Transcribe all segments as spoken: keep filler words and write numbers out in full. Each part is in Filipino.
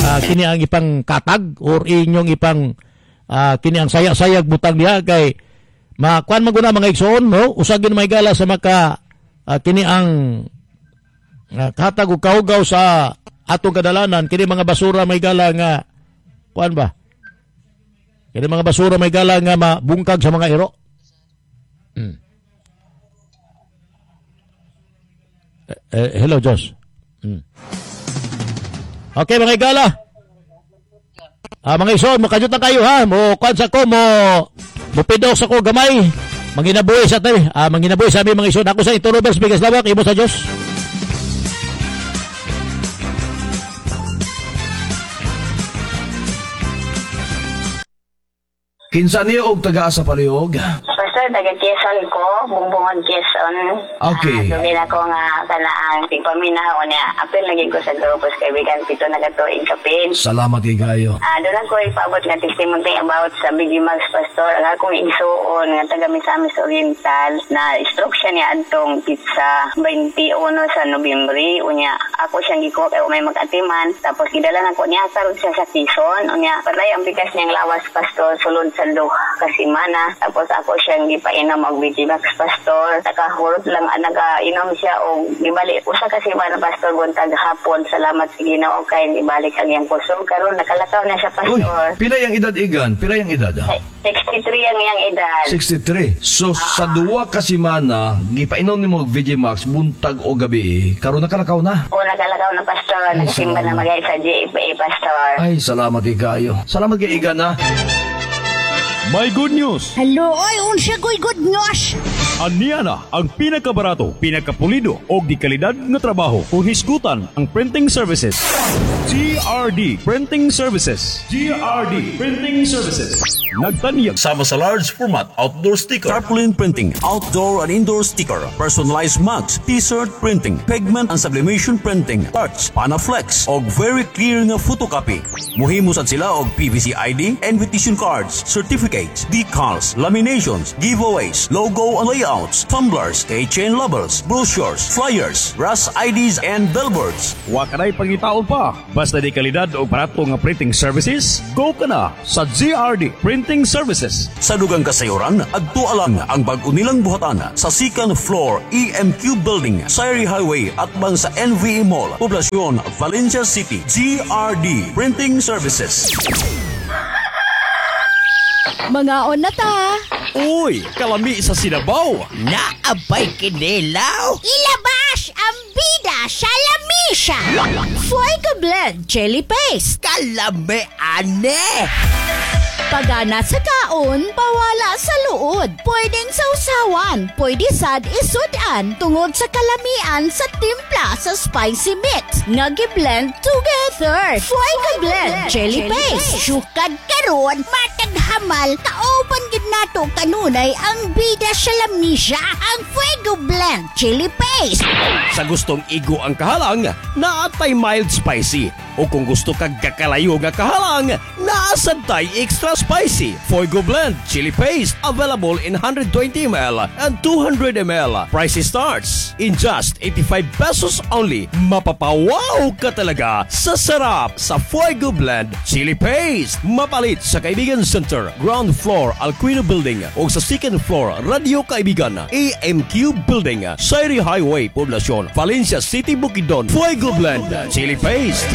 uh, kini ang ipang katag or inyong ipang uh, kini ang sayag-sayag butang diha kay makuan maguna mga igsoon no usagin may gala sa maka uh, kini ang uh, katag ug kaugaw sa atong kadalanan kini mga basura may gala nga kuan ba kini mga basura may gala nga mabungkag sa mga iro. Hmm. Eh, hello, Josh. Hmm. Okay, mga igala. Ah, mga ison, makajut na kayo ha. Mo kwansa ko mo mo pidok sa ko gamay. Manginabuhi sa tayo. Ah, manginabuhi sa aming mga ison. Ako sa ito Robert Bigas Lawak, imo sa Diyos. Kinsa niyo og taga sa palihog? Pastor, taga Quezon ko, bumbungon Quezon. Okay. Uh, Dumi na ko nga kanaang tigpaminaw niya. Apil lagi ko sa grupos kaibigan, pito na katuig kapin. Salamat kay kayo. Ah, doon ako ipaabot nga testimony about sa Biggie Mags Pastor. Ang akong igsuon nga taga Misamis Oriental na stroke siya niya adtong pizza twenty-one sa Nobyembre. Unya, ako siyang gikuha kay may mag-atiman. Tapos gidala na ko niya karod siya sa Quezon. Unya, patay ang bigas niyang lawas Pastor sulod sa duha ka semana. Tapos ako siyang gipainom og Biggie Mags Pastor. Nakahurot lang nagainom siya og gibalik usa ka semana Pastor buntag hapon. Salamat sa Ginoo kay gibalik ang iyang kusog karon nakalakaw na siya Pastor. Uy, pila yung edad igan? Pila yung edad? Ah? sixty-three ang iyang edad. sixty-three. So, uh-huh. sa duwa ka semana, gipainom ni mo V J Max, buntag o gabi, karon nakalakaw na? O, nakalakaw na Pastor. Nagsimba na magay sa G F A Pastor. Ay, salamat kay kayo. Salamat kay igan ha. May good news! Hello, oy, unsa ko'y good news? Aniya na ang pinakabarato, pinakapulido o di kalidad nga trabaho kung hisgutan ang printing services. G R D Printing Services. G R D Printing Services. Nagtanyag sama sa large format outdoor sticker, tarpaulin printing, outdoor and indoor sticker, personalized mugs, t-shirt printing, pigment and sublimation printing, tarts, panaflex, og very clear nga photocopy. Muhimo sad sila og P V C I D, invitation cards, certificates, decals, laminations, giveaways, logo and layouts, tumblers, keychain labels, brochures, flyers, brass I Ds and billboards. wa kanay pangitaon pa. Basta di kalidad o barato nga printing services, go ka na sa G R D Printing Services. Sa dugang kasayuran, adto lang ang bag-o nilang buhatan sa second floor E M Q Building, Sayri Highway at bang sa N V E Mall, Poblacion, Valencia City. G R D Printing Services. Mga on na ta. Uy, kalami sa Sinabaw. Naabay kinilaw. Ilabas ang bida sa lamisa. Fuego Blend Chili Paste. Kalami ane. Pagana sa kaon, pawala sa luod. Pwedeng sausawan, pwede sad isudan tungod sa kalamian sa timpla sa spicy mix. Nga gi-blend together. Fuego Blend Chili Paste. Sukad karon, matag hamal, kaopan gid nato kanunay ang bida sa lamisa, ang Fuego Blend Chili Paste. Sa gustong igo ang kahalang, naatay mild spicy. O kung gusto kag kakalayo nga kahalang, naasantay extra spicy. Fuego Blend Chili Paste available in one hundred twenty milliliters and two hundred milliliters. Price starts in just eighty-five pesos only. Mapapawaw ka talaga sa sarap sa Fuego Blend Chili Paste. Mapalit sa Kaibigan Center, ground floor Alquino Building o sa second floor Radio Kaibigan A M Q Building, Sayri Highway, Poblacion, Valencia City, Bukidnon. Fuego Blend Chili Paste.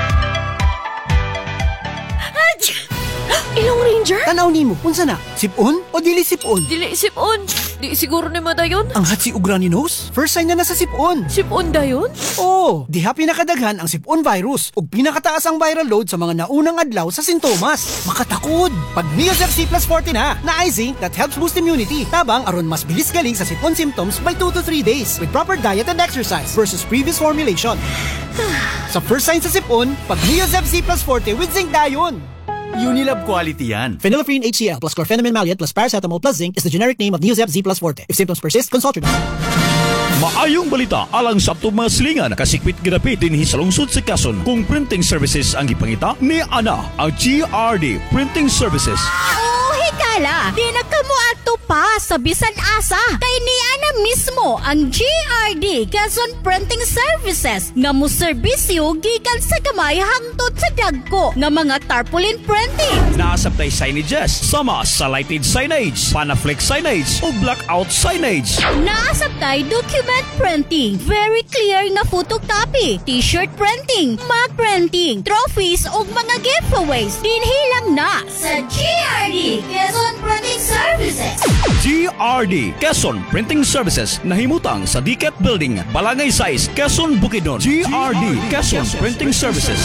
Ilong Ranger? Tanaw nimo, unsa na? Sipon o dili sipon? Dili sipon. Di siguro ni mo dayon? Ang hatsi ugra ni nose? First sign na na sa sipon. Sipon dayon? Oo, diha pinakadaghan ang sipon virus ug pinakataas ang viral load sa mga naunang adlaw sa sintomas. Makatakod! Pag Neosep C plus forty na, na zinc that helps boost immunity. Tabang aron mas bilis galing sa sipon symptoms by two to three days with proper diet and exercise versus previous formulation. Sa first sign sa sipon, pag Neosep C plus forty with zinc dayon. Unilab quality yan. Phenylephrine H C L plus chlorpheniramine maleate plus paracetamol plus zinc is the generic name of Neosep Z plus Forte. If symptoms persist, consult your doctor. Maayong balita alang sa atong mga silingan kasikpit ginapit dinhi sa lungsod sa Quezon kung printing services ang ipangita ni ana ang G R D Printing Services. Oh, hikala, di nagka kamo ato pa sa bisan asa. Kay niya na mismo ang G R D Quezon Printing Services nga mo serbisyo gikan sa gamay hangtod sa dagko nga mga tarpaulin printing. Naasabtay signages, sama sa lighted signage, panaflex signage o blackout signage. Naasabtay document printing, very clear nga photocopy, t-shirt printing, mug printing, trophies o mga giveaways. Dinhilang na sa G R D Quezon Printing Services. G R D Quezon Printing Services nahimutang sa D C A T Building, Balangay Size, Quezon, Bukidnon. G R D Quezon Printing Services.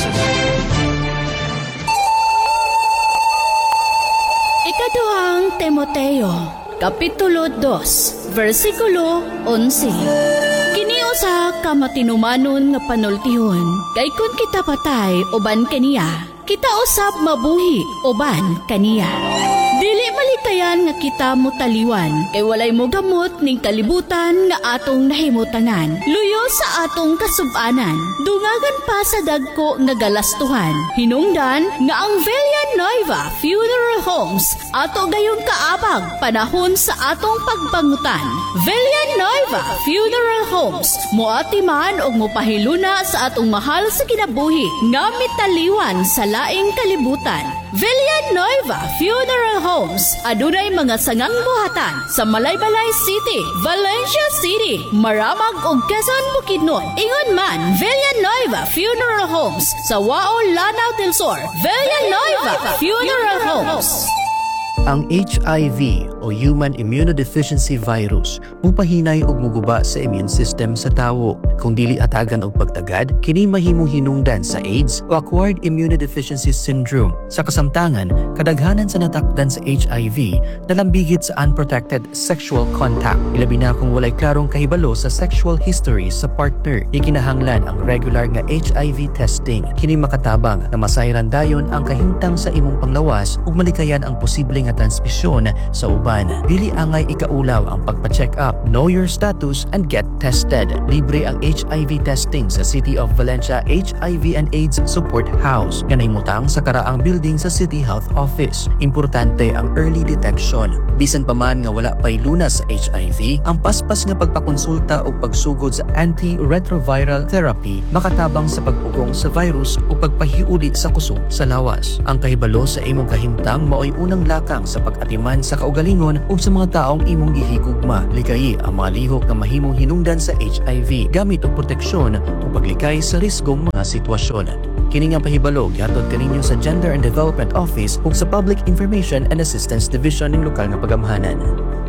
Ikaduhang Timoteo, Kapitulo two, versikulo eleven. Kini usa ka matinumanon nga panultihon, kay kun kita patay uban kaniya, kita usab mabuhi uban kaniya. Dili malikayan nga kita mutaliwan, kay walay mo gamot ning kalibutan nga atong nahimutanan. Luyo sa atong kasub-anan, dungagan pa sa dagko nga galastuhan. Hinungdan nga ang Villanueva Funeral Homes ato gayong kaabag panahon sa atong pagbangutan. Villanueva Funeral Homes moati man og mopahiluna sa atong mahal sa kinabuhi nga mitaliwan sa laing kalibutan. Villanueva Funeral Homes adunay mga sangang buhatan sa Malaybalay City, Valencia City, Maramag ug Quezon, Bukidnon. Ingon man Villanueva Funeral Homes sa Wao, Lanao del Sur. Villanueva Funeral Homes. Ang H I V o Human Immunodeficiency Virus mupahinay og muguba sa immune system sa tawo. Kung dili atagan og pagtagad, kini mahimong hinungdan sa AIDS o Acquired Immunodeficiency Syndrome. Sa kasamtangan, kadaghanan sa natakdan sa H I V nalambigit sa unprotected sexual contact. Ilabi na kung walay klarong kahibalo sa sexual history sa partner. Ikinahanglan ang regular nga H I V testing. Kini makatabang na masayran dayon ang kahimtang sa imong panglawas ug malikayan ang posibleng nga transmisyon sa uban. Dili angay ikaulaw ang pagpa-check up, know your status and get tested. Libre ang H I V testing sa City of Valencia H I V and AIDS Support House nga nahimutang sa karaang building sa City Health Office. Importante ang early detection. Bisan pa man nga wala pay lunas sa H I V, ang paspas nga pagpakonsulta o pagsugod sa antiretroviral therapy makatabang sa pagpugong sa virus o pagpahiuli sa kusog sa lawas. Ang kahibalo sa imong kahimtang maoy unang lakang sa pag-atiman sa kaugalingon o sa mga taong imong gihigugma. Likayi ang mga lihok na mahimong hinungdan sa H I V gamit og proteksyon o paglikay sa risgong mga sitwasyon. Kini nga pahibalo gihatod kaninyo sa Gender and Development Office ug sa Public Information and Assistance Division ng lokal nga pagamhanan.